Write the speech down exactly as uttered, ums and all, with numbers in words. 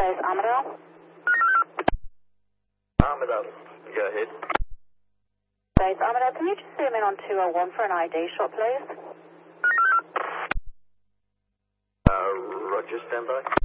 Base Armadale. Armadale, go ahead. Base Armadale, can you just zoom in on two oh one for an I D shot, please? Uh, Roger, stand by.